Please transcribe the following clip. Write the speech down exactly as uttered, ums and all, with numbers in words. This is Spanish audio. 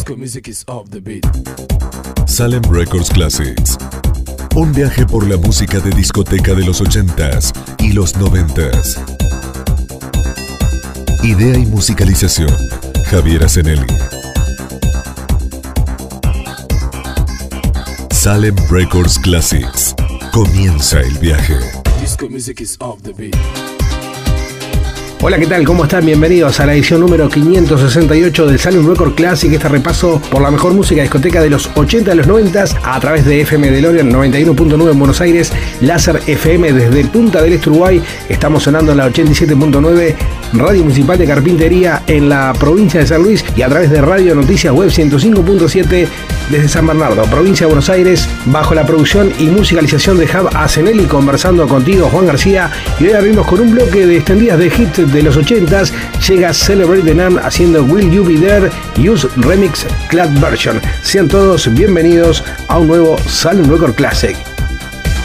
Disco music is off the beat. Salem Records Classics. Un viaje por la música de discoteca de los ochentas y los noventas. Idea y musicalización, Javier Asenelli. Salem Records Classics. Comienza el viaje. Disco music is off the beat. Hola, ¿qué tal? ¿Cómo están? Bienvenidos a la edición número quinientos sesenta y ocho del Salem Record Classic, este repaso por la mejor música discoteca de los ochenta y los noventa a través de F M DeLorean noventa y uno punto nueve en Buenos Aires, Láser F M desde Punta del Este, Uruguay. Estamos sonando en la ochenta y siete punto nueve, Radio Municipal de Carpintería en la provincia de San Luis y a través de Radio Noticias Web ciento cinco punto siete desde San Bernardo, provincia de Buenos Aires, bajo la producción y musicalización de Jav Asenelli, conversando contigo, Juan García, y hoy abrimos con un bloque de extendidas de hits de los ochentas. Llega Celebrate the Nam haciendo Will You Be There, Use Remix Clad Version. Sean todos bienvenidos a un nuevo Salem Record Classic.